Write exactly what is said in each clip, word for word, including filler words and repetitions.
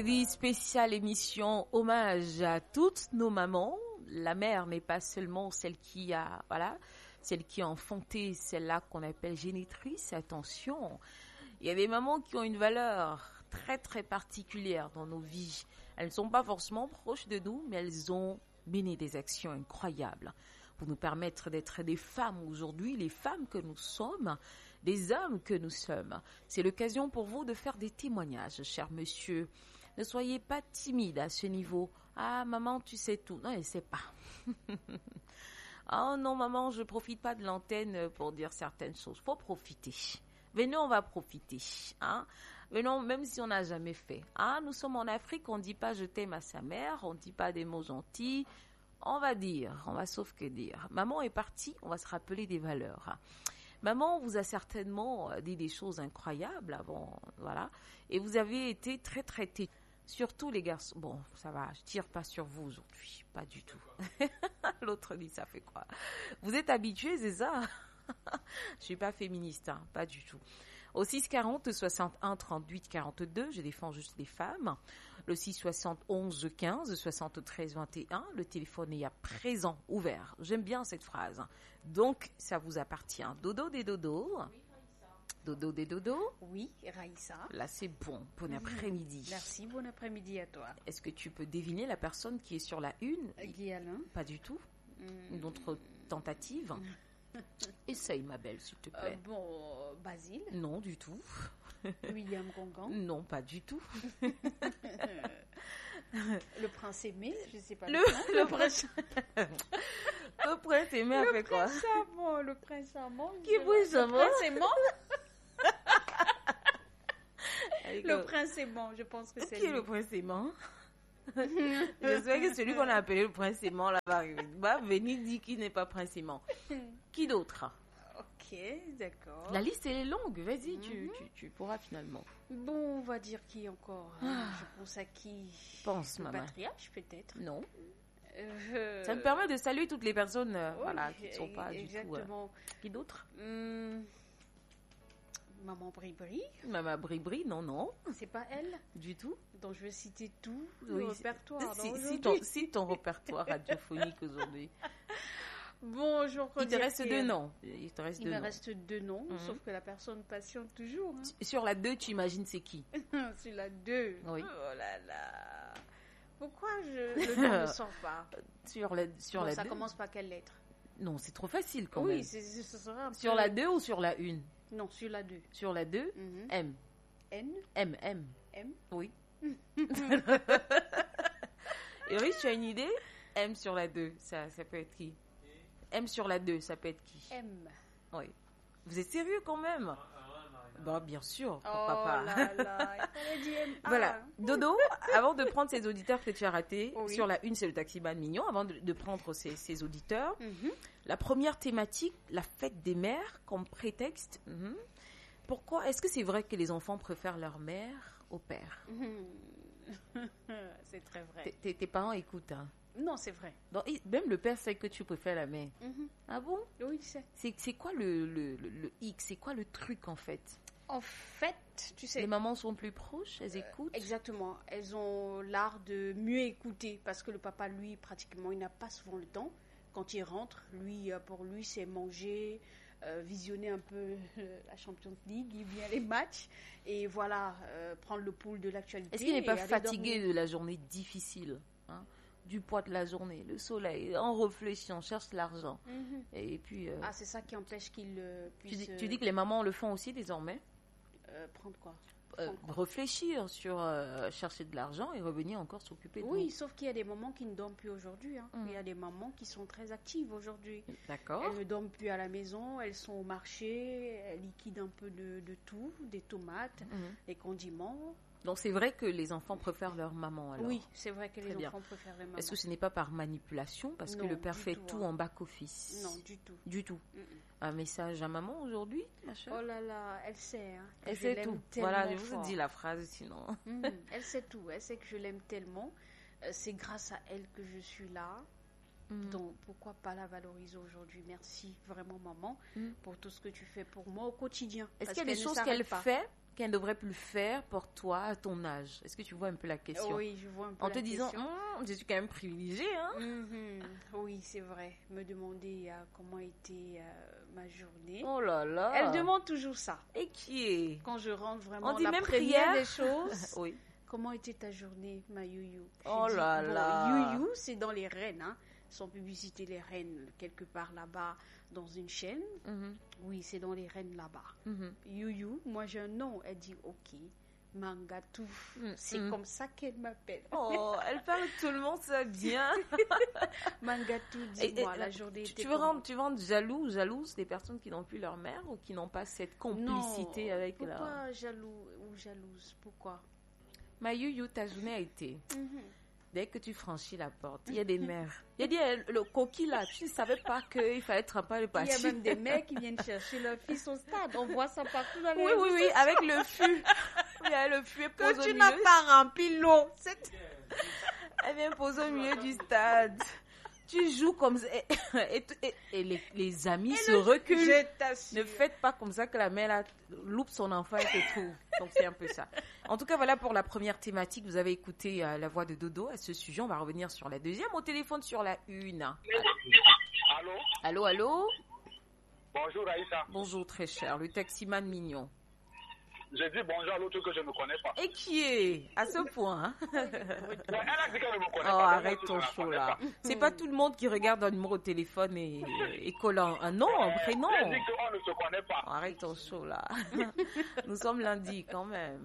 Vie spéciale émission hommage à toutes nos mamans. La mère n'est pas seulement celle qui a, voilà, celle qui a enfanté, celle-là qu'on appelle génitrice. Attention, il y a des mamans qui ont une valeur très très particulière dans nos vies. Elles ne sont pas forcément proches de nous, mais elles ont mené des actions incroyables pour nous permettre d'être des femmes aujourd'hui, les femmes que nous sommes, des hommes que nous sommes. C'est l'occasion pour vous de faire des témoignages, cher monsieur. Ne soyez pas timide à ce niveau. Ah, maman, tu sais tout. Non, elle ne sait pas. Oh non, maman, je ne profite pas de l'antenne pour dire certaines choses. Il faut profiter. Venez, on va profiter. Hein? Venons, même si on n'a jamais fait. Ah, nous sommes en Afrique, on ne dit pas je t'aime à sa mère, on ne dit pas des mots gentils. On va dire, on va sauf que dire. Maman est partie, on va se rappeler des valeurs. Maman vous a certainement dit des choses incroyables avant, voilà. Et vous avez été très traité. Surtout les garçons. Bon, ça va, je tire pas sur vous aujourd'hui, pas du tout. L'autre dit, ça fait quoi? Vous êtes habitués, c'est ça? Je suis pas féministe, hein, pas du tout. Au six quarante, soixante-un, trente-huit, quarante-deux, je défends juste les femmes. Le six soixante, onze, quinze, soixante-treize, vingt et un, le téléphone est à présent ouvert. J'aime bien cette phrase. Donc, ça vous appartient. Dodo des dodos. Dodo des dodos. Oui, Raïssa. Là, c'est bon. Bon après-midi. Merci, bon après-midi à toi. Est-ce que tu peux deviner la personne qui est sur la une? Guy Alain. Pas du tout. Mm. Une autre tentative. Mm. Essaye, ma belle, s'il te plaît. Euh, bon, euh, Basile. Non, du tout. William Congan. Non, pas du tout. Le prince aimé, je sais pas. Le, le prince. Le prince aimé a fait quoi? Le prince charmant, le prince charmant. Qui est prince charmant? Le prince aimant. Le prince aimant, je pense que c'est Qui est le prince aimant? J'espère que celui qu'on a appelé le prince aimant là va arriver. Va venir dire qu'il n'est pas prince aimant. Qui d'autre? Ok, d'accord. La liste elle est longue, vas-y, Mm-hmm. tu, tu, tu pourras finalement. Bon, on va dire qui encore? Ah. Je pense à qui? Pense, le maman. patriarche peut-être. Non. Euh... Ça me permet de saluer toutes les personnes euh, oui, voilà, qui ne sont pas exactement. du tout. Euh... Qui d'autre? Hum, Maman Bribri. Maman Bribri, non, non. C'est pas elle? Du tout. Donc je vais citer tout le Oui, répertoire. Si, non, si, ton, si ton répertoire radiophonique aujourd'hui. Bonjour. Il te reste deux noms. Il te reste Il deux me noms. reste deux noms, Mhm. sauf que la personne patiente toujours. Hein. Sur la deux, tu imagines c'est qui? Sur la deux. Oui. Oh là là. Pourquoi je, le nom ne sort pas? Sur la, sur Bon, la ça deux. commence par quelle lettre? Non, c'est trop facile quand Oui, même. c'est, c'est- ce sera un Sur peu- la deux ou sur la une? Non, sur la deux. Sur la deux, Mhm. M. N, M, M. M. Oui. Et oui, tu as une idée? M sur la deux, ça, ça peut être qui? M sur la deux, ça peut être qui? M. Oui. Vous êtes sérieux quand même? Bah, bien sûr, Oh pourquoi pas. là là, il fallait dire M. Voilà. Ah. Dodo, avant de prendre ces auditeurs que tu as ratés, Oui. sur la une, c'est le taximan mignon, avant de, de prendre ces, ces auditeurs, Mhm. la première thématique, la fête des mères, comme prétexte. Mhm. Pourquoi? Est-ce que c'est vrai que les enfants préfèrent leur mère au père? Mhm. C'est très vrai. Tes- Tes tes parents écoutent, hein? Non, c'est vrai. Donc, il- même le père sait que tu préfères la mère. Mhm. Ah bon? Oui, c'est. C'est c'est quoi le, le, le, le X? C'est quoi le truc en fait? En fait, tu sais. Les mamans sont plus proches, elles écoutent? Exactement. Elles ont l'art de mieux écouter parce que le papa, lui, pratiquement, il n'a pas souvent le temps. Quand il rentre, lui, euh, pour lui, c'est manger, euh, visionner un peu euh, la Champions League, il vient les matchs et voilà, euh, prendre le pouls de l'actualité. Est-ce qu'il n'est et pas aller fatigué dormir. de la journée difficile, hein? Du poids de la journée, le soleil, on réfléchit, on cherche l'argent. Mhm. Et puis, euh, Ah, c'est ça qui empêche qu'il euh, tu, puisse dis, tu dis que les mamans le font aussi désormais? euh, prendre quoi? Euh, Prendre quoi réfléchir sur euh, chercher de l'argent et revenir encore s'occuper de Oui, nous. sauf qu'il y a des mamans qui ne dorment plus aujourd'hui. Hein. Mhm. Il y a des mamans qui sont très actives aujourd'hui. D'accord. Elles ne dorment plus à la maison, elles sont au marché, elles liquident un peu de, de tout, des tomates, Mhm. des condiments. Donc c'est vrai que les enfants préfèrent leur maman alors. Oui, c'est vrai que les Très bien. enfants préfèrent les mamans. Est-ce que ce n'est pas par manipulation parce que Non, le père du fait tout, tout hein. en back-office? Non, du tout. Du tout. Mm-mm. Un message à maman aujourd'hui, ma chère? Oh là là, elle sait. Hein, que Elle je sait l'aime tout. tellement Voilà, je vous fort. dis la phrase sinon. Mhm, elle sait tout, elle sait que je l'aime tellement. Euh, c'est grâce à elle que je suis là. Mhm. Donc pourquoi pas la valoriser aujourd'hui? Merci vraiment maman Mhm. pour tout ce que tu fais pour moi au quotidien. Est-ce Parce qu'il y a des qu'elle ne choses s'arrête qu'elle pas. fait qu'elle ne devrait plus faire pour toi à ton âge? Est-ce que tu vois un peu la question? Oui, je vois un peu En la te disant, question. Hum, je suis quand même privilégiée, hein? Mhm. Oui, c'est vrai. Me demander euh, comment était euh, ma journée. Oh là là. Elle demande toujours ça. Et qui est? Quand je rentre vraiment, On dit la même première prière. des choses, Oui. comment était ta journée, ma youyou? Je Oh dis, là bon, là. youyou, c'est dans les Rennes, hein. Sans publicité, les Rennes, quelque part là-bas, dans une chaîne. Mhm, Oui, c'est dans les Rennes là-bas. mhm. Youyou, moi j'ai un nom. Elle dit ok. Mangatou. Mm, C'est mm. comme ça qu'elle m'appelle. Oh, elle parle tout le monde, ça bien. Mangatou, Et- et dis-moi, là, la journée tu, était tu veux comment? rendre, tu veux rendre jaloux, jalouse des personnes qui n'ont plus leur mère ou qui n'ont pas cette complicité Non, avec pourquoi leur... jaloux ou jalouse? Pourquoi? Ma youyou, ta journée a été... Mhm. Dès que tu franchis la porte, il y a des mères. Il y a dit, euh, le coquille là, tu ne savais pas qu'il fallait tremper le Il y a patch. même des mecs qui viennent chercher leur fils au stade. On voit ça partout dans les Oui, réseaux oui, oui, sociaux. avec le fût. Oui, avec le fût, elle pose Que au tu milieu. n'as pas rempli l'eau. C'est- Elle vient poser au milieu du stade. Tu joues comme ça. Et, et- et- et les, les amis se reculent. Je t'assure. Ne faites pas comme ça que la mère là, loupe son enfant et te trouve. Donc c'est un peu ça. En tout cas, voilà pour la première thématique. Vous avez écouté euh, la voix de Dodo à ce sujet. On va revenir sur la deuxième. Au téléphone sur la une. Allô? Allô, allô. Bonjour Aïssa. Bonjour très cher, le taximan mignon. J'ai dit bonjour à l'autre que je ne connais pas. Et qui est à ce point, hein? Mais elle a dit qu'elle ne me Oh, connaît pas. mais arrête moi aussi, ton je la show connais là. pas. C'est pas tout le monde qui regarde un numéro de téléphone et, et colle un, un nom, un prénom. J'ai dit qu'on ne se connaît pas. Arrête ton show là. Nous sommes lundi quand même.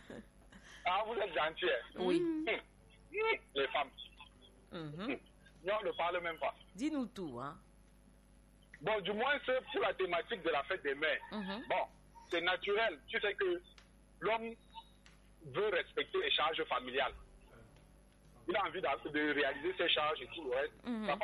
Ah, vous êtes gentil. Oui. Hum. Les femmes. Mhm. Non, on ne parle même pas. Dis-nous tout, hein. Bon, du moins, c'est pour la thématique de la fête des mères. Mhm. Bon, c'est naturel. Tu sais que l'homme veut respecter les charges familiales. Il a envie d'a- de réaliser ses charges et tout le reste. Mhm. Ça